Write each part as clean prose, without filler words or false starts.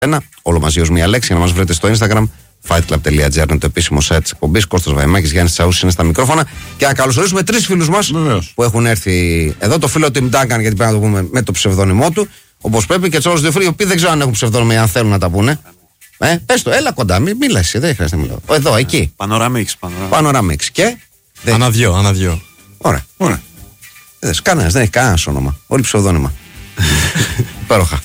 όλο μαζί ως μία λέξη, για να μας βρείτε στο Instagram. fightclub.gr είναι το επίσημο site της εκπομπής. Κώστας Βαϊμάκης, Γιάννης Τσαούσης είναι στα μικρόφωνα. Και να καλωσορίσουμε 3 φίλους μας που έχουν έρθει εδώ. Το φίλο Tim Duncan, γιατί πρέπει να το πούμε με το ψευδόνυμό του, όπως πρέπει, και τους άλλους 2 φίλοι, οι οποίοι δεν ξέρω αν έχουν ψευδόνυμο ή αν θέλουν να τα πούνε. Πες το, έλα κοντά, μίλα εσύ, δεν χρειάζεται να μιλάω. Εδώ, εκεί. Panoramics. Και. Ανά δυο. Ωραία. Κανένας, δεν έχει κανένα όνομα. Όλοι ψευδόνυμα. Υπέροχα.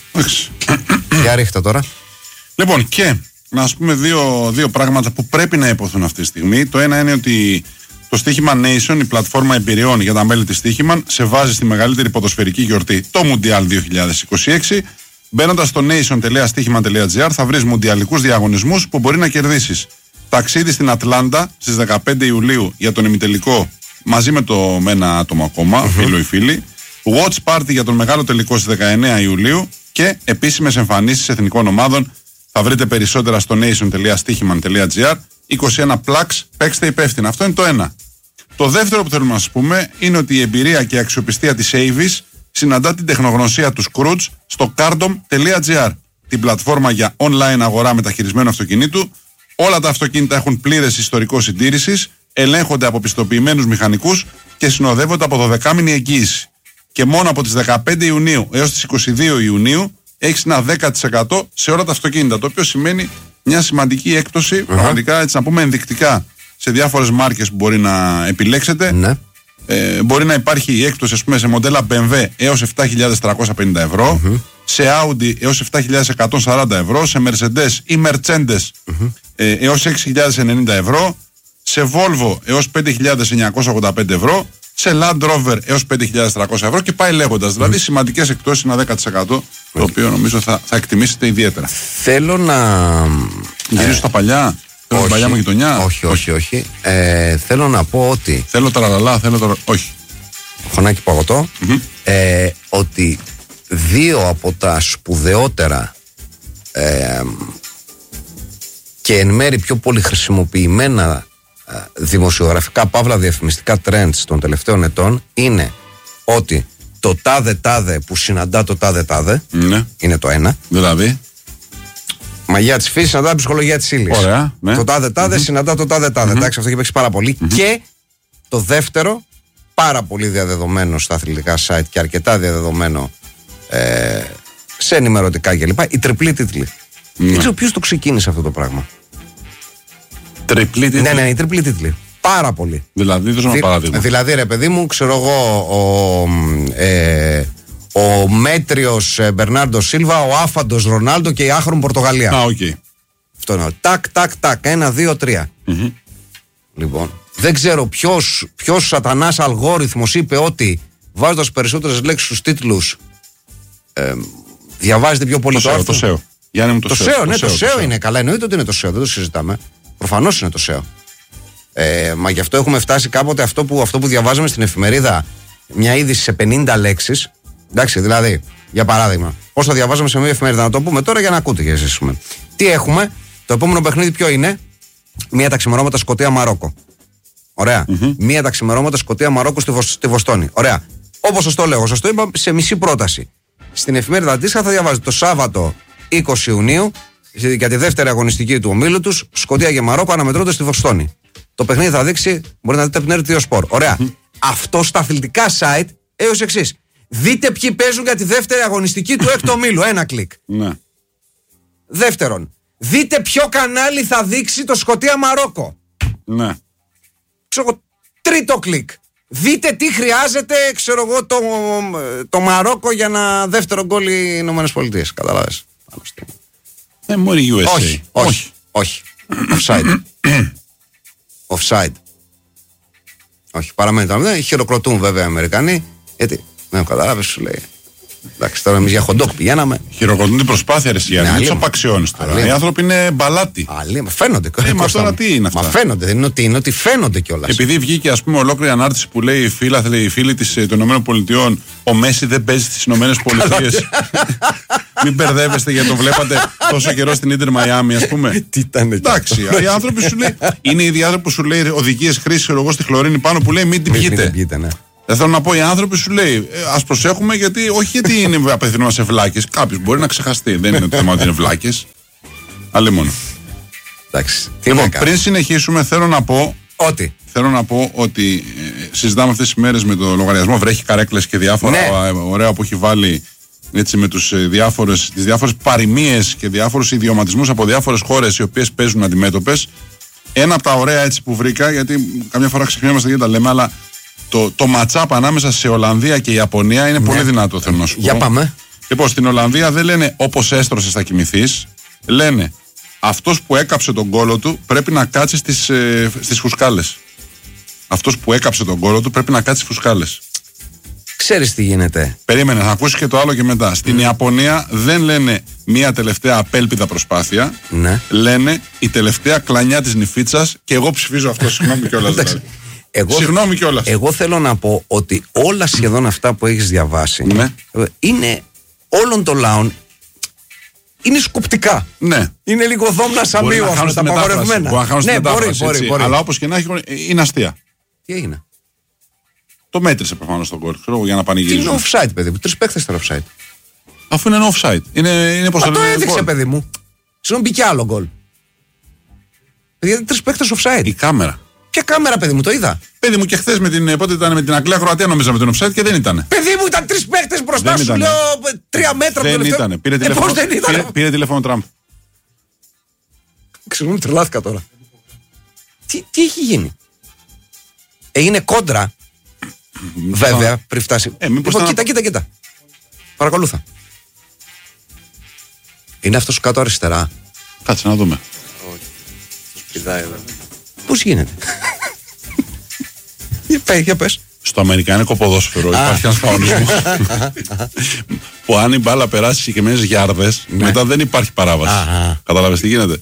Για ρίχτα τώρα. Λοιπόν, και να πούμε δύο πράγματα που πρέπει να υποθούν αυτή τη στιγμή. Το ένα είναι ότι το Στοίχημα Nation, η πλατφόρμα εμπειριών για τα μέλη της Στοίχημαν, σε βάζει στη μεγαλύτερη ποδοσφαιρική γιορτή, το Mundial 2026. Μπαίνοντας στο nation.stichiman.gr θα βρεις μουντιαλικούς διαγωνισμούς που μπορεί να κερδίσεις. Ταξίδι στην Ατλάντα στις 15 Ιουλίου για τον ημιτελικό μαζί με ένα άτομο ακόμα, φίλο ή φίλη. Watch party για τον μεγάλο τελικό στις 19 Ιουλίου και επίσημες εμφανίσεις εθνικών ομάδων. Θα βρείτε περισσότερα στο nation.stichiman.gr. 21 plugs, παίξτε υπεύθυνα. Αυτό είναι το ένα. Το δεύτερο που θέλουμε να σας πούμε είναι ότι η εμπειρία και η αξιοπιστία της Avis συναντά την τεχνογνωσία του Scrooge στο cardom.gr, την πλατφόρμα για online αγορά μεταχειρισμένου αυτοκινήτου. Όλα τα αυτοκίνητα έχουν πλήρες ιστορικό συντήρησης, ελέγχονται από πιστοποιημένους μηχανικούς και συνοδεύονται από 12μηνη εγγύηση. Και μόνο από τις 15 Ιουνίου έως τις 22 Ιουνίου έχεις ένα 10% σε όλα τα αυτοκίνητα, το οποίο σημαίνει μια σημαντική έκπτωση, πραγματικά έτσι να πούμε ενδεικτικά, σε διάφορες μάρκες που μπορεί να επιλέξετε. Μπορεί να υπάρχει η έκπτωση, ας πούμε, σε μοντέλα BMW έως 7.350 ευρώ, σε Audi έως 7.140 ευρώ, σε Mercedes ή Mercedes έως 6.090 ευρώ, σε Volvo έως 5.985 ευρώ, σε Land Rover έως 5.300 ευρώ και πάει λέγοντας. Δηλαδή σημαντικές εκπτώσεις, ένα 10%, το οποίο νομίζω θα εκτιμήσετε ιδιαίτερα. Θέλω να γυρίσω στα παλιά. Θέλω την παλιά μου γειτονιά. Όχι. Θέλω να πω ότι. Θέλω τραλαλά, όχι. Χωνάκι παγωτό. Ότι 2 από τα σπουδαιότερα και εν μέρει πιο πολύ χρησιμοποιημένα δημοσιογραφικά παύλα διαφημιστικά trends των τελευταίων ετών είναι ότι το τάδε που συναντά το τάδε είναι το ένα. Δηλαδή μαγεία της φύσης συναντά ψυχολογία της ύλης. Ωραία, ναι. Το τάδε συναντά το τάδε. Εντάξει, αυτό έχει παίξει πάρα πολύ. Και το δεύτερο, πάρα πολύ διαδεδομένο στα αθλητικά site και αρκετά διαδεδομένο σε ενημερωτικά κλπ. Η τριπλή τίτλη. Δεν ξέρω ποιος το ξεκίνησε αυτό το πράγμα. Τριπλή τίτλη. Ναι, η τριπλή τίτλη. Πάρα πολύ. Δηλαδή, δώσω ένα παράδειγμα. Δηλαδή, ρε παιδί μου, ξέρω εγώ, ο μέτριος Μπερνάρντο Σίλβα, ο άφαντος Ρονάλντο και η άχρον Πορτογαλία. Αυτό είναι. Τάκ. 1, 2, 3. Λοιπόν, δεν ξέρω ποιος σατανάς αλγόριθμος είπε ότι βάζοντας περισσότερες λέξεις στους τίτλους διαβάζετε πιο πολύ το άρθρο. Το SEO. Γιάννη μου, το SEO, ναι, το SEO είναι καλά. Εννοείται ότι είναι το SEO, δεν το συζητάμε. Προφανώς είναι το SEO. Μα γι' αυτό έχουμε φτάσει κάποτε αυτό που διαβάζαμε στην εφημερίδα, μια είδηση σε 50 λέξεις. Εντάξει, δηλαδή, για παράδειγμα, πώς θα διαβάζαμε σε μια εφημερίδα, να το πούμε τώρα για να ακούτε και εσείς. Τι έχουμε, το επόμενο παιχνίδι ποιο είναι? Μία τα ξημερώματα Σκωτία-Μαρόκο. Ωραία. Μία τα ξημερώματα Σκωτία-Μαρόκο στη Βοστόνη. Ωραία. Όπως σας το λέω, σας το είπα σε μισή πρόταση. Στην εφημερίδα αντίστοιχα θα διαβάζετε το Σάββατο 20 Ιουνίου για τη δεύτερη αγωνιστική του ομίλου τους, Σκωτία και Μαρόκο αναμετρώνται στη Βοστόνη. Το παιχνίδι θα δείξει, μπορεί να δείτε από την RTL Sport. Ωραία. Αυτό στα αθλητικά site έως εξής. Δείτε ποιοι παίζουν για τη δεύτερη αγωνιστική του έκτου ομίλου. Ένα κλικ. Ναι. Δεύτερον, δείτε ποιο κανάλι θα δείξει το Σκωτία-Μαρόκο. Ναι. Ξέρω, τρίτο κλικ. Δείτε τι χρειάζεται, ξέρω εγώ, το Μαρόκο για ένα δεύτερο γκολ οι Ηνωμένες Πολιτείες. Καταλάβες. Μωρή USA. Όχι. Offside. Όχι, παραμένει το μηδέν. Χειροκροτούν βέβαια οι Αμερικανοί. Γιατί, δεν καταλάβεις, σου λέει. Εντάξει, τώρα εμείς για χοντόκ πηγαίναμε. Χειροκροτούν την προσπάθεια, ρε Σιγιάννη. Μην τους απαξιώνεις τώρα. Οι άνθρωποι είναι μπαλάτι. Φαίνονται. Μα τώρα τι είναι αυτά? Μα φαίνονται, δεν είναι ότι φαίνονται κιόλας. Επειδή βγήκε, ας πούμε, ολόκληρη ανάρτηση που λέει η φίλη των ΗΠΑ, ο Μέση δεν παίζει στις ΗΠΑ. Μην μπερδεύεστε γιατί το βλέπατε τόσο καιρό στην Ίντερ Μαϊάμι, ας πούμε. Τι ήταν εκεί. Εντάξει, οι άνθρωποι σου λέει. Είναι οι άνθρωποι που σου λέει οδηγίες χρήσης, εγώ στη χλωρίνη πάνω που λέει μην την πιείτε. Δεν θέλω να πω, οι άνθρωποι σου λέει ας προσέχουμε, γιατί όχι γιατί είναι απευθυνόμαστε σε βλάκες. Κάποιος μπορεί να ξεχαστεί. Δεν είναι το θέμα ότι είναι βλάκες. Αλλά μόνο. Εντάξει. Λοιπόν, πριν συνεχίσουμε, θέλω να πω ότι συζητάμε αυτές τις μέρες με το λογαριασμό Βρέχει Καρέκλες και διάφορα ωραία που έχει βάλει, έτσι, με τις διάφορες παροιμίες και διάφορους ιδιωματισμούς από διάφορες χώρες οι οποίες παίζουν αντιμέτωπες. Ένα από τα ωραία, έτσι, που βρήκα, γιατί καμιά φορά ξεχνιόμαστε και τα λέμε, αλλά το ματσάπ ανάμεσα σε Ολλανδία και Ιαπωνία είναι πολύ δυνατό, θέλω να σου πω. Για πάμε. Λοιπόν, στην Ολλανδία δεν λένε όπως έστρωσες θα κοιμηθείς, λένε αυτός που έκαψε τον κόλο του πρέπει να κάτσει στις φουσκάλες. Αυτός που έκαψε τον κόλο του πρέπει να κάτσει στις φουσκάλες. Ξέρεις τι γίνεται. Περίμενε, θα ακούσεις και το άλλο και μετά. Στην Ιαπωνία δεν λένε μία τελευταία απέλπιδα προσπάθεια. Ναι. Λένε η τελευταία κλανιά της νηφίτσας, και εγώ ψηφίζω αυτό. Συγγνώμη κιόλας. Δηλαδή. Συγγνώμη κιόλας. Εγώ θέλω να πω ότι όλα σχεδόν αυτά που έχεις διαβάσει είναι όλων των λαών. Είναι σκοπτικά. Ναι. Είναι λίγο δόμνα σαμίου αυτά τα απαγορευμένα. Ναι, μπορεί. Αλλά όπως και να έχει, είναι αστεία. Τι έγινε? Το μέτρησε προφανώς τον γκολ, για να πανηγυρίζει. Είναι offside, παιδί μου. 3 παίκτες ήταν offside. Αφού είναι offside. Είναι πως το έδειξε, παιδί μου. Συγγνώμη, μπήκε άλλο γκολ. Γιατί 3 παίκτες offside. Η κάμερα. Ποια κάμερα, παιδί μου, το είδα. Παιδί μου, και χθες πότε ήταν με την Αγγλία Κροατία, νομίζαμε τον offside και δεν ήταν. Παιδί μου, ήταν 3 παίκτες μπροστά σου, λέω 3 μέτρα. Δεν ήταν. Πήρε τηλέφωνο Τραμπ. Ξυγνώμη, τρελάθηκα τώρα. Τι έχει γίνει? Έγινε κόντρα. Βέβαια, πριν φτάσει. Λοιπόν, κοίτα. Παρακολούθα. Είναι αυτός κάτω αριστερά. Κάτσε να δούμε. Πώς γίνεται? Για πες. Στο αμερικάνικο ποδόσφαιρο υπάρχει ένας κανονισμός που αν η μπάλα περάσει συγκεκριμένες γιάρδες, μετά δεν υπάρχει παράβαση. Καταλάβες τι γίνεται?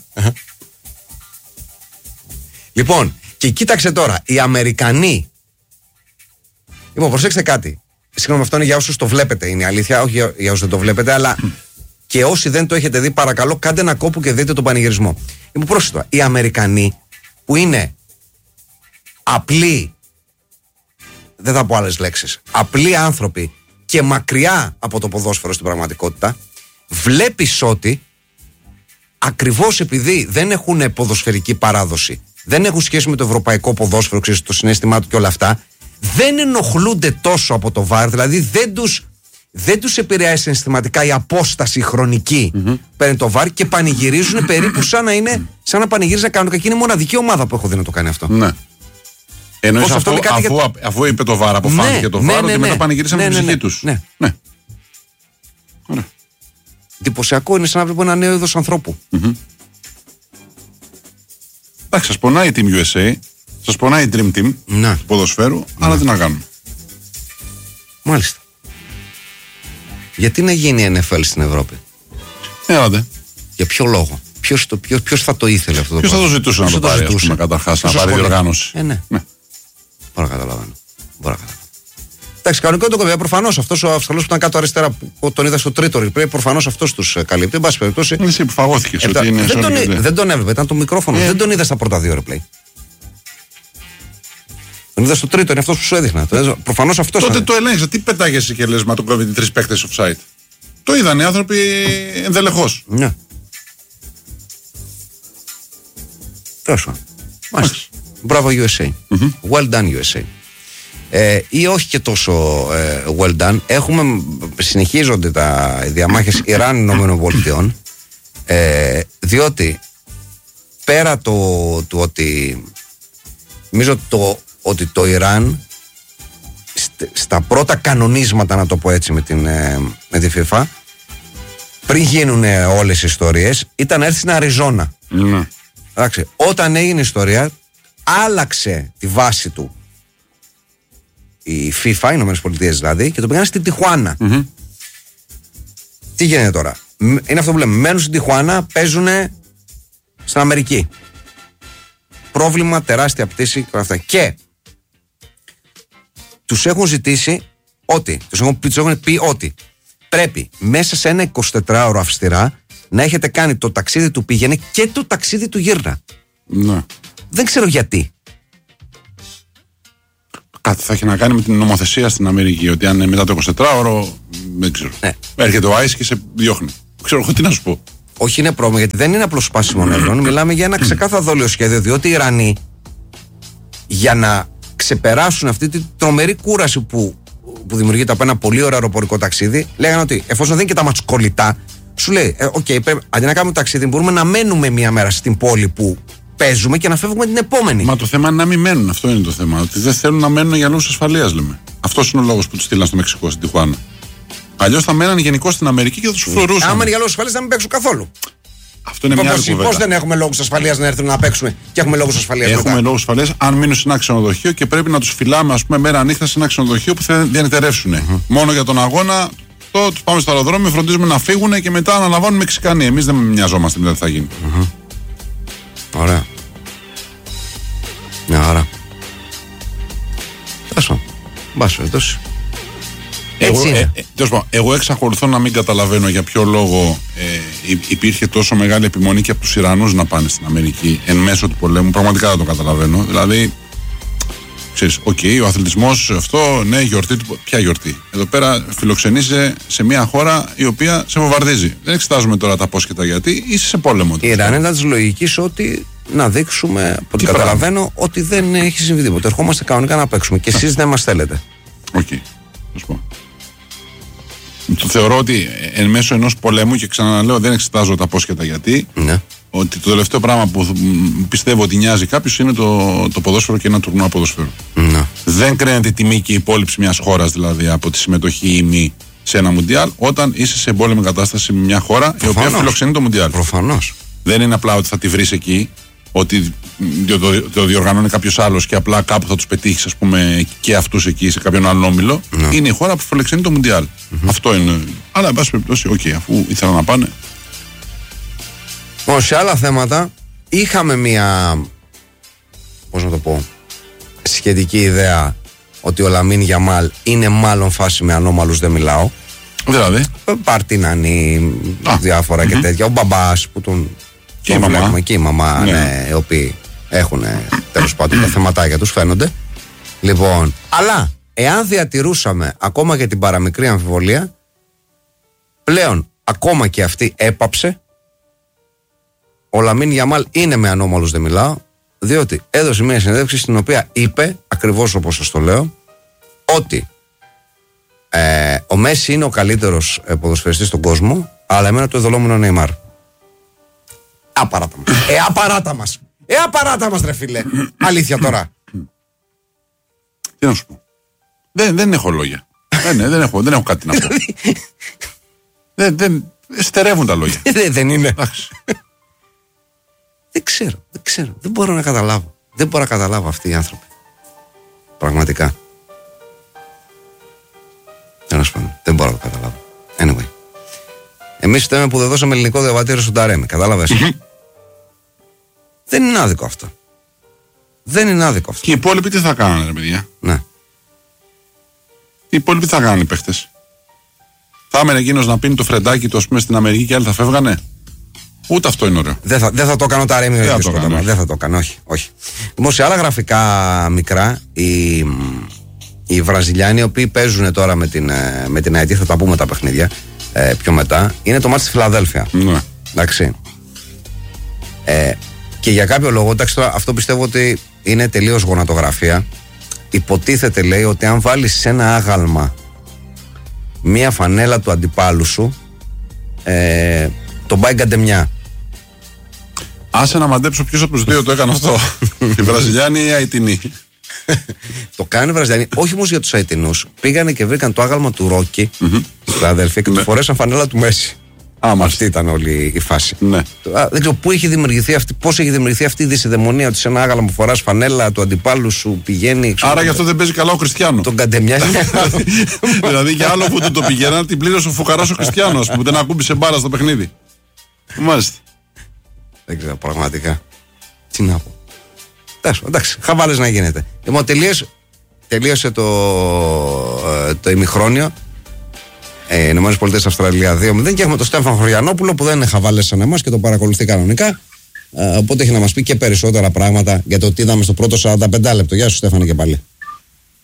Λοιπόν, και κοίταξε τώρα, οι Αμερικανοί. Λοιπόν, προσέξτε κάτι. Συγγνώμη, αυτό είναι για όσους το βλέπετε, είναι η αλήθεια, όχι για όσους δεν το βλέπετε, αλλά και όσοι δεν το έχετε δει, παρακαλώ, κάντε ένα κόπο και δείτε τον πανηγυρισμό. Λοιπόν, πρόσεχτε, οι Αμερικανοί που είναι απλοί, δεν θα πω άλλες λέξεις, απλοί άνθρωποι και μακριά από το ποδόσφαιρο στην πραγματικότητα, βλέπεις ότι ακριβώς επειδή δεν έχουν ποδοσφαιρική παράδοση, δεν έχουν σχέση με το ευρωπαϊκό ποδόσφαιρο, ξέρεις, το συναίσθημά του και όλα αυτά, δεν ενοχλούνται τόσο από το VAR, δηλαδή δεν τους επηρεάζει συναισθηματικά η απόσταση χρονική παίρνει το VAR και πανηγυρίζουν περίπου σαν να πανηγύριζαν κανονικά, και είναι η μοναδική ομάδα που έχω δει να το κάνει αυτό. Ναι. Εννοείς αφού είπε το VAR, αποφάνηκε το VAR, ότι μετά πανηγύρισαν με την ψυχή τους. Ναι. Ωραία. Εντυπωσιακό, είναι σαν να βλέπω ένα νέο είδος ανθρώπου. Εντάξει, σας πονάει η Team USA, σας πονάει η Dream Team του ποδοσφαίρου, αλλά τι να κάνουμε. Μάλιστα. Γιατί να γίνει η NFL στην Ευρώπη? Έλατε. Για ποιο λόγο? Ποιος θα το ήθελε αυτό το πράγμα? Ποιος θα το ζητούσε να το πάρει, ας πούμε, καταρχάς, να πάρει διοργάνωση? Ναι. Μπορώ να καταλαβαίνω. Εντάξει, κανονικό το κομμάτι. Προφανώς αυτός ο Αυστραλός που ήταν κάτω αριστερά, που τον είδα στο τρίτο replay, προφανώς αυτός τους καλύπτει. Εν πάση περιπτώσει. Εσύ που φαγώθηκες ότι είναι. Δεν τον έβλεπε, ήταν το μικρόφωνο. Δεν τον είδα στα πρώτα 2 replay. Τον είδα στο τρίτο, είναι αυτός που σου έδειχνα. Προφανώς αυτός. Τότε το ελέγξα. Τι πετάγεσαι και λες, μα τον κόβει 3 παίκτες offside? Το είδαν οι άνθρωποι ενδελεχώς. Ναι. Τέλος. Μάλιστα. Μπράβο USA. Well done USA. Ή όχι και τόσο well done. Συνεχίζονται τα διαμάχες Ιράν-Ηνωμένων Πολιτειών, διότι πέρα του ότι νομίζω ότι το Ιράν στα πρώτα κανονίσματα, να το πω έτσι, με τη FIFA, πριν γίνουν όλες οι ιστορίες, ήταν να έρθει στην Αριζόνα. Εντάξει, όταν έγινε η ιστορία, άλλαξε τη βάση του η FIFA, οι Ηνωμένες Πολιτείες δηλαδή, και το πήγανε στην Τιχουάνα. Τι γίνεται τώρα? Είναι αυτό που λέμε, μένουν στην Τιχουάνα, παίζουν στην Αμερική. Πρόβλημα, τεράστια πτήση και όλα αυτά. Και τους έχουν ζητήσει ότι, τους έχουν πει ότι πρέπει μέσα σε ένα 24ωρο αυστηρά να έχετε κάνει το ταξίδι του πήγαινε και το ταξίδι του γύρνα. Ναι. Δεν ξέρω γιατί. Κάτι θα έχει να κάνει με την νομοθεσία στην Αμερική. Ότι αν είναι μετά το 24ωρο, δεν ξέρω. Ναι. Έρχεται ο Άις και σε διώχνει. Ξέρω εγώ τι να σου πω. Όχι, είναι πρόβλημα, γιατί δεν είναι απλό σπάσιμο νερών. Μιλάμε για ένα ξεκάθαρο δόλιο σχέδιο. Διότι οι Ιρανοί, για να ξεπεράσουν αυτή τη τρομερή κούραση που δημιουργείται από ένα πολύ ωραίο αεροπορικό ταξίδι, λέγανε ότι εφόσον δεν είναι και τα ματσκολιτά, σου λέει: αντί να κάνουμε ταξίδι, μπορούμε να μένουμε μία μέρα στην πόλη που παίζουμε και να φεύγουμε την επόμενη. Μα το θέμα είναι να μην μένουν. Αυτό είναι το θέμα. Ότι δεν θέλουν να μένουν για λόγους ασφαλείας, λέμε. Αυτό είναι ο λόγος που τους στείλαν στο Μεξικό, στην Τιχουάνα. Αλλιώς θα μέναν γενικώς στην Αμερική και θα τους φλωρούσαν. Άμα είναι για λόγους ασφαλείας, να μην παίξουν καθόλου. Αυτό είναι μια άλλη κουβέντα. Πώς δεν έχουμε λόγους ασφαλείας να έρθουν να παίξουμε και έχουμε λόγους ασφαλείας μετά? Έχουμε λόγους ασφαλείας αν μείνουν σε ένα ξενοδοχείο και πρέπει να τους φυλάμε, ας πούμε, μέρα νύχτα σε ένα ξενοδοχείο που θα διανυτερεύσουν. Μόνο για τον αγώνα, τους πάμε στο αεροδρόμιο, φροντίζουμε να φύγουν και μετά αναλαμβάνουν Μεξικανοί. Εμείς δεν μοιαζόμαστε με τι θα γίνει. Ωραία. Μια χαρά. Τέλος πάντων. Εγώ εξακολουθώ να μην καταλαβαίνω για ποιο λόγο υπήρχε τόσο μεγάλη επιμονή και από τους Ιρανούς να πάνε στην Αμερική εν μέσω του πολέμου. Πραγματικά δεν το καταλαβαίνω. Δηλαδή, ξέρεις, ο αθλητισμός αυτό, ναι, γιορτή. Ποια γιορτή? Εδώ πέρα φιλοξενείσαι σε μια χώρα η οποία σε βομβαρδίζει. Δεν εξετάζουμε τώρα τα πώς και τα γιατί, είσαι σε πόλεμο. Η Ιράν ήταν της λογικής ότι να δείξουμε, από ό,τι καταλαβαίνω, ότι δεν έχει συμβεί τίποτα. Ερχόμαστε κανονικά να παίξουμε και εσείς δεν μας θέλετε. Οκ. Το θεωρώ ότι εν μέσω ενός πολέμου, και ξαναλέω δεν εξετάζω τα πώς και τα γιατί, ναι, ότι το τελευταίο πράγμα που πιστεύω ότι νοιάζει κάποιος είναι το ποδόσφαιρο και ένα τουρνουά ποδοσφαίρου. Ναι. Δεν κρίνεται η τιμή και η υπόλοιψη μιας χώρας δηλαδή από τη συμμετοχή ή μη σε ένα μουντιάλ όταν είσαι σε εμπόλεμη κατάσταση με μια χώρα η οποία φιλοξενεί το μουντιάλ. Προφανώς. Δεν είναι απλά ότι θα τη βρεις εκεί, ότι το διοργανώνει κάποιος άλλος και απλά κάπου θα τους πετύχεις, ας πούμε, και αυτούς εκεί σε κάποιον άλλον όμιλο. Ναι. Είναι η χώρα που φιλοξενεί το μουντιάλ. Αυτό είναι. Αλλά εν πάση περιπτώσει, αφού ήθελαν να πάνε. Σε άλλα θέματα είχαμε μια, πώς να το πω, σχετική ιδέα ότι ο Λαμίν Γιαμάλ είναι μάλλον φάση με ανώμαλους, δεν μιλάω. Δηλαδή Παρτινάνι, διάφορα και τέτοια. Ο μπαμπάς που τον βλέπουμε και η μαμά, ναι, οι οποίοι έχουν τέλος πάντων τα θεματάκια τους, φαίνονται. Λοιπόν, αλλά εάν διατηρούσαμε ακόμα και την παραμικρή αμφιβολία, πλέον ακόμα και αυτή έπαψε. Ο Λαμίν Γιαμάλ είναι με ανώμαλους, δεν μιλάω, διότι έδωσε μια συνέντευξη στην οποία είπε, ακριβώς όπως σας το λέω, ότι ο Μέση είναι ο καλύτερος ποδοσφαιριστής στον κόσμο, αλλά εμένα το ειδωλό μου είναι ο Νεϊμάρ. Απαράτα μας. Απαράτα μας ρε φίλε. Αλήθεια τώρα. Τι να σου πω. Δεν έχω λόγια. δεν έχω κάτι να πω. Στερεύουν τα λόγια. Δεν είναι. Δεν ξέρω. Δεν μπορώ να καταλάβω. Δεν μπορώ να καταλάβω αυτοί οι άνθρωποι. Πραγματικά. Τέλος πάντων. Δεν μπορώ να το καταλάβω. Anyway. Εμείς φταίμε που δεν δώσαμε ελληνικό διαβατήριο στον Ταρέμι. Κατάλαβες. Δεν είναι άδικο αυτό. Και οι υπόλοιποι τι θα κάνανε, ρε παιδιά? Ναι. Οι υπόλοιποι τι θα κάνανε οι παίχτες? Θα έμενε εκείνος να πίνει το φρεντάκι του, ας πούμε, στην Αμερική και άλλοι θα φεύγανε? Ούτε αυτό είναι ωραίο. Δεν θα το κάνω τα Ρέμι. Δεν θα το κάνω, όχι. Λοιπόν, σε άλλα γραφικά μικρά, οι Βραζιλιάνοι, οι οποίοι παίζουν τώρα με την ΑΕΤ, θα τα πούμε τα παιχνίδια πιο μετά, είναι το μάτς στη Φιλαδέλφια. Ναι. Εντάξει. Και για κάποιο λόγο, εντάξει, τώρα, αυτό πιστεύω ότι είναι τελείως γονατογραφία. Υποτίθεται, λέει, ότι αν βάλεις σε ένα άγαλμα μία φανέλα του αντιπάλου σου, τον πάει γκαντεμιά. Άσε να μαντέψω ποιος από τους δύο το έκανε αυτό. Οι Βραζιλιάνοι ή οι Αιτινοί? Το κάνουν οι Βραζιλιάνοι, όχι όμως για τους Αιτινούς. Πήγανε και βρήκαν το άγαλμα του Ρόκι στη Φιλαδέλφια και του φορέσαν φανέλα του Μέση. Αυτή ήταν όλη η φάση. Ναι. Δεν ξέρω πού έχει δημιουργηθεί πώς έχει δημιουργηθεί αυτή η δυσιδαιμονία ότι σε ένα άγαλμα που φοράς φανέλα του αντιπάλου σου πηγαίνει. Άρα γι' αυτό δεν παίζει καλά ο Κριστιάνο. Τον καντεμιάζει. Δηλαδή για άλλο που το πηγαίναν, την πλήρωσε ο φουκαράς ο Κριστιάνος που δεν ακούμπησε μπάλα στο παιχνίδι. Μάλιστα. Δεν ξέρω πραγματικά. Τι να πω. Εντάξει, χαβάλες να γίνεται. Λοιπόν, τελείωσε το ημιχρόνιο. Ηνωμένες Πολιτείες Αυστραλία 2-0 και έχουμε τον Στέφαν Χωριανόπουλο που δεν είναι χαβάλες σαν εμάς και το παρακολουθεί κανονικά. Οπότε έχει να μας πει και περισσότερα πράγματα για το τι είδαμε στο πρώτο 45 λεπτό. Γεια σου, Στέφανε, και πάλι.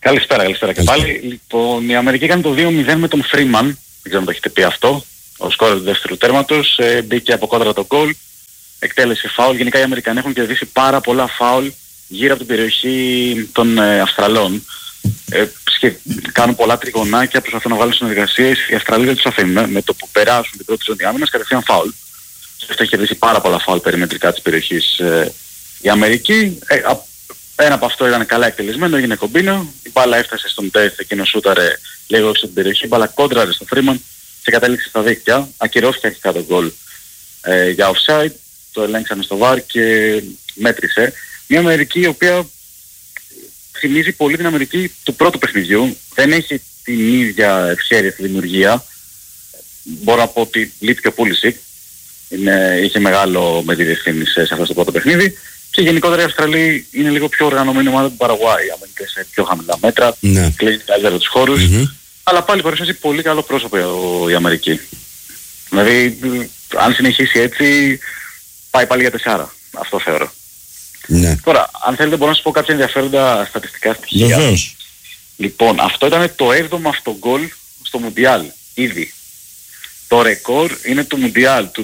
Καλησπέρα και πάλι. Λοιπόν, η Αμερική έκανε το 2-0 με τον Freeman. Δεν ξέρω αν το έχετε πει αυτό. Ο σκόρερ του δεύτερου τέρματος. Μπήκε από κόντρα το γκολ. Εκτέλεσε φάουλ. Γενικά οι Αμερικανοί έχουν κερδίσει πάρα πολλά φάουλ γύρω από την περιοχή των Αυστραλών. Κάνουν πολλά τριγωνάκια, προσπαθούν να βάλουν συνεργασίες. Οι Αυστραλοί δεν τους αφήνουν. Με το που περάσουν την πρώτη ζώνη άμυνας κατευθείαν φάουλ. Αυτό έχει κερδίσει πάρα πολλά φάουλ περιμετρικά της περιοχής η Αμερική. Ένα από αυτό ήταν καλά εκτελεσμένο, έγινε κομπίνο. Η μπάλα έφτασε στον Τεθ, εκείνο σούταρε λίγο έξω την περιοχή. Η μπάλα κόντραρε στο Freeman και κατέληξε στα δίκτυα. Ακυρώθηκε αρχικά το γκολ για offside. Το ελέγξανε στο VAR και μέτρησε. Μια Αμερική η οποία θυμίζει πολύ την Αμερική του πρώτου παιχνιδιού. Δεν έχει την ίδια ευχέρεια στη δημιουργία. Μπορώ να πω ότι λείπει και ο Pulisic. Είχε μεγάλο με τη διευθύνη σε αυτό το πρώτο παιχνίδι. Και γενικότερα οι Αυστραλοί είναι λίγο πιο οργανωμένη ομάδα του Παραγουάη. Αμερική σε πιο χαμηλά μέτρα, κλείνει καλύτερα τους χώρους. Αλλά πάλι παρουσιάζει πολύ καλό πρόσωπο η Αμερική. Δηλαδή, αν συνεχίσει έτσι, πάει πάλι για 4. Αυτό θεωρώ. Ναι. Τώρα, αν θέλετε μπορώ να σας πω κάποια ενδιαφέροντα στατιστικά στοιχεία. Βεβαίως. Λοιπόν, αυτό ήταν το 7ο αυτογκολ στο Μουντιάλ, ήδη. Το ρεκόρ είναι το Μουντιάλ του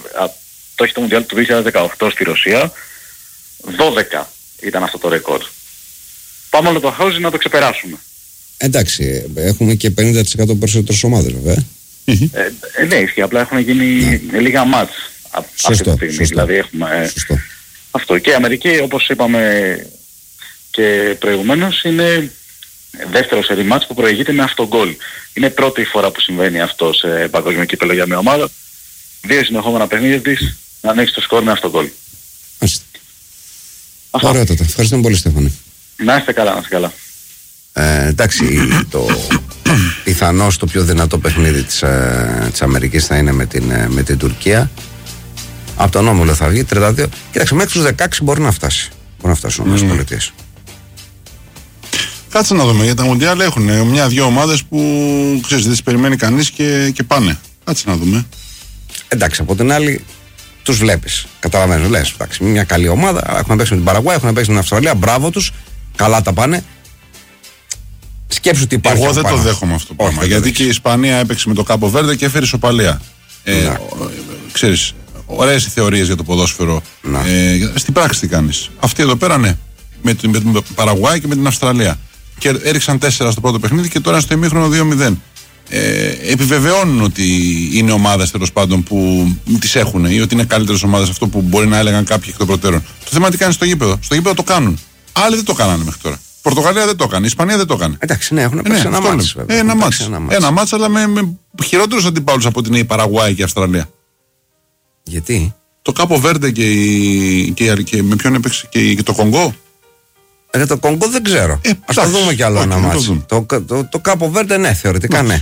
2018 στη Ρωσία. 12 ήταν αυτό το ρεκόρ. Πάμε όλο το χάουζι να το ξεπεράσουμε. Εντάξει, έχουμε και 50% περισσότερες ομάδες βέβαια. Ναι, ισχύει, απλά έχουν γίνει λίγα μάτς αυτή τη στιγμή. Δηλαδή έχουμε αυτό. Και η Αμερική, όπως είπαμε και προηγουμένως, είναι δεύτερο σερί μάτς που προηγείται με αυτογκολ. Είναι πρώτη φορά που συμβαίνει αυτό σε παγκόσμιο κύπελλο για μια ομάδα. 2 συνεχόμενα παιχνίδια της να ανοίξει το σκορ με αυτογκολ. Ωραία τότε. Ευχαριστούμε πολύ, Στέφανη. Να είστε καλά. Εντάξει, το πιθανώς το πιο δυνατό παιχνίδι της Αμερικής θα είναι με την Τουρκία. Από τον όμιλο θα βγει 32. Κοίταξε, μέχρι τους 16 μπορεί να φτάσει. Μπορεί να φτάσουν οι ΗΠΑ. Κάτσε να δούμε, για τα Μουντιάλ έχουν μια-δυο ομάδες που ξέρεις, δεν τις περιμένει κανείς και πάνε. Κάτσε να δούμε. Εντάξει, από την άλλη τους βλέπεις. Καταλαβαίνεις, λες, εντάξει, μια καλή ομάδα. Έχουν παίξει με την Παραγουάη, έχουν παίξει με την Αυστραλία. Μπράβο τους, καλά τα πάνε. Σκέψου τι υπάρχει. Εγώ δεν το δέχομαι αυτό το πράγμα. Γιατί και η Ισπανία έπαιξε με το Κάπο Βέρντε και έφερε ισοπαλία. Ξέρεις, ωραίες οι θεωρίες για το ποδόσφαιρο. Στην πράξη τι κάνεις. Αυτοί εδώ πέρα ναι. Με την Παραγουάη και με την Αυστραλία. Και έριξαν 4 στο πρώτο παιχνίδι και τώρα στο ημίχρονο 2-0. Επιβεβαιώνουν ότι είναι ομάδες τέλος πάντων που τις έχουν ή ότι είναι καλύτερες ομάδες, αυτό που μπορεί να έλεγαν κάποιοι εκ των προτέρων. Το θέμα τι κάνει στο γήπεδο. Στο γήπεδο το κάνουν. Άλλοι δεν το κάνανε μέχρι τώρα. Πορτογαλία δεν το έκανε, η Ισπανία δεν το έκανε. Εντάξει, ναι, έχουν παίξει ένα μάτς. Ένα μάτς, αλλά με χειρότερους αντιπάλους από την Παραγουάη και η Αυστραλία. Γιατί? Το Κάπο Βέρντε και με ποιον έπαιξε και το Κονγκό. Το Κονγκό δεν ξέρω. Ας το δούμε κι άλλο ένα μάτς. Το Κάπο Βέρντε ναι, θεωρητικά ναι.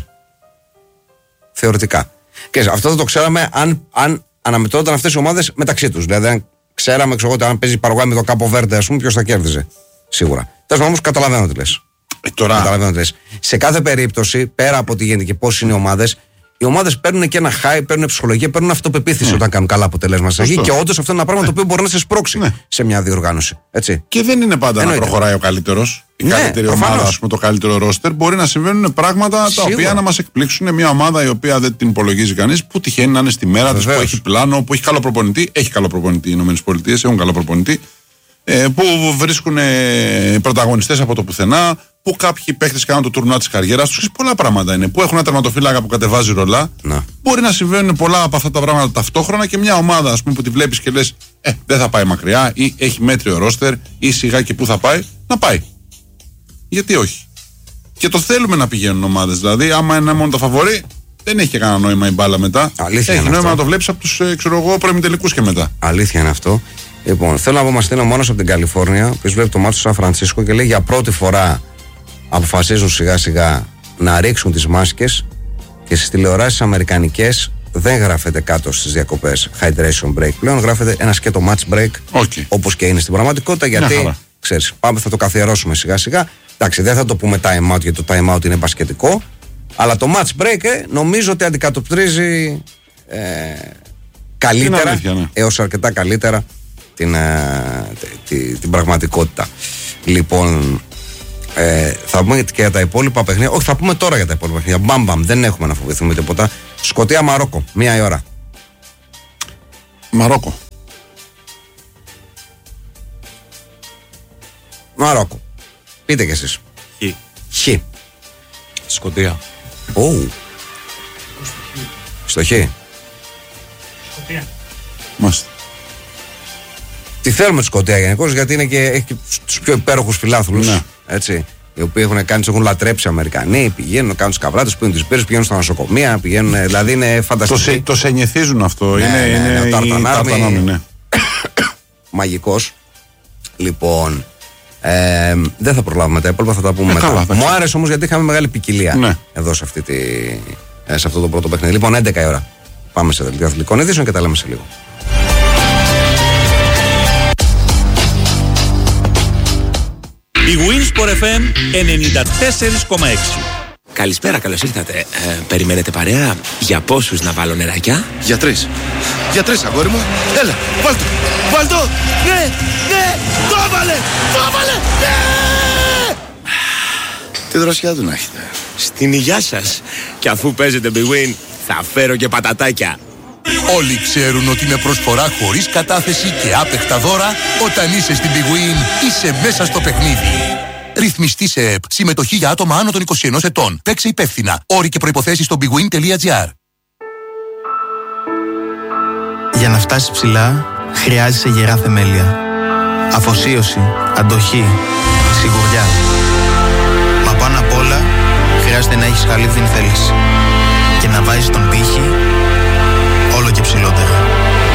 Θεωρητικά. Και αυτό δεν το ξέραμε αν αναμετρώταν αυτές οι ομάδες μεταξύ τους. Δηλαδή, αν ξέραμε ότι αν παίζει η Παραγουάη με το Κάπο Βέρντε, ας πούμε, ποιος θα κέρδιζε. Σίγουρα. Τέλος πάντων, όμως καταλαβαίνω τι λες. Καταλαβαίνω τι λες. Σε κάθε περίπτωση, πέρα από τι γίνεται και πώς είναι οι ομάδες, οι ομάδες παίρνουν και ένα high, παίρνουν ψυχολογία, παίρνουν αυτοπεποίθηση όταν κάνουν καλά αποτελέσματα. Και όντως αυτό είναι ένα πράγμα το οποίο μπορεί να σε σπρώξει σε μια διοργάνωση. Έτσι. Και δεν είναι πάντα να προχωράει ο καλύτερος. Η καλύτερη ομάδα, ας πούμε, το καλύτερο ρόστερ. Μπορεί να συμβαίνουν πράγματα τα οποία να μας εκπλήξουν. Μια ομάδα η οποία δεν την υπολογίζει κανείς, που τυχαίνει να είναι στη μέρα της, που έχει πλάνο, που έχει καλό προπονητή. Έχει καλό προπονητή οι ΗΠΑ, έχουν καλό προπονητή. Που βρίσκουν πρωταγωνιστές από το πουθενά, που κάποιοι παίχτες κάνουν το τουρνουά της καριέρας τους. Πολλά πράγματα είναι. Που έχουν ένα τερματοφύλακα που κατεβάζει ρολά. Μπορεί να συμβαίνουν πολλά από αυτά τα πράγματα ταυτόχρονα και μια ομάδα, ας πούμε, που τη βλέπεις και λες δεν θα πάει μακριά ή έχει μέτριο ρόστερ ή σιγά και πού θα πάει, να πάει. Γιατί όχι. Και το θέλουμε να πηγαίνουν ομάδες. Δηλαδή, άμα είναι μόνο το φαβορί, δεν έχει κανένα νόημα η μπάλα μετά. Αλήθεια έχει νόημα αυτό. να το βλέπεις από τους προημιτελικούς και μετά. Αλήθεια είναι αυτό. Λοιπόν, θέλω να πω, μας στείλει ο μόνος από την Καλιφόρνια, που βλέπει το μάτι του Σαν Φρανσίσκο και λέει για πρώτη φορά αποφασίζουν σιγά σιγά να ρίξουν τις μάσκες και στις τηλεοράσεις αμερικανικές δεν γράφεται κάτω στις διακοπές hydration break. Πλέον γράφεται ένα σκέτο match break, όπως και είναι στην πραγματικότητα, γιατί ξέρεις, πάμε, θα το καθιερώσουμε σιγά σιγά. Εντάξει, δεν θα το πούμε time out, γιατί το time out είναι μπασκετικό, αλλά το match break νομίζω ότι αντικατοπτρίζει καλύτερα, αλήθεια, έως αρκετά καλύτερα την πραγματικότητα. Λοιπόν, Θα πούμε και για τα υπόλοιπα παιχνίδια. Όχι, θα πούμε τώρα για τα υπόλοιπα παιχνίδια. Μπαμπαμ, δεν έχουμε να φοβηθούμε τίποτα. Σκωτία Μαρόκο, 1 η ώρα. Μαρόκο. Πείτε κι εσείς. Χ. Σκωτία. Στο Χ. Μάλιστα. Τη θέλουμε τη Σκωτία γενικώς, γιατί είναι και, έχει και τους πιο υπέροχους φιλάθλους. Ναι. Έτσι. Οι οποίοι έχουν λατρέψει Αμερικανοί, πηγαίνουν, κάνουν τους καβράτες, πίνουν τις μπύρες, πηγαίνουν στα νοσοκομεία, δηλαδή είναι φανταστικό. Το σενιεθίζουν αυτό. Είναι ο Ταρτανάρμι, ναι. Μαγικός. Λοιπόν, δεν θα προλάβουμε τα υπόλοιπα, θα τα πούμε μετά. Καλά, μου άρεσε όμως γιατί είχαμε μεγάλη ποικιλία, ναι, εδώ σε, σε αυτό το πρώτο παιχνίδι. Λοιπόν, 11 η ώρα. Πάμε σε δελτίο αθλητικών ειδήσεων και τα λέμε σε λίγο. Η Winsport FM 94,6. Καλησπέρα, καλώς ήρθατε. Περιμένετε παρέα? Για πόσους να βάλω νεράκια? Για 3. Για 3, αγόρι μου. Έλα, βάλ' το. Βάλ' το. Ναι, ναι, το έβαλε. Το έβαλε. Ναι. Τι δροσιά του να έχετε. Στην υγειά σας. Και αφού παίζετε Big Win, θα φέρω και πατατάκια. Όλοι ξέρουν ότι με προσφορά χωρίς κατάθεση και άπεχτα δώρα, όταν είσαι στην Big Win, είσαι μέσα στο παιχνίδι. Ρυθμιστή σε ΕΠ. Συμμετοχή για άτομα άνω των 21 ετών. Παίξε υπεύθυνα. Όροι και προϋποθέσεις στο bigwin.gr. Για να φτάσεις ψηλά, χρειάζεσαι γερά θεμέλια. Αφοσίωση, αντοχή, σιγουριά. Μα πάνω απ' όλα, χρειάζεται να έχεις καλή θέληση. Και να βάζεις τον πύχη